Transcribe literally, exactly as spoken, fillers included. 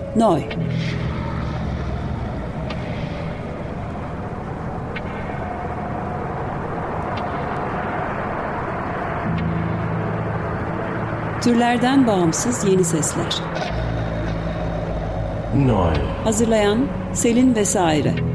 Noy. Türlerden bağımsız yeni sesler. Noy. Hazırlayan Selin Vesaire.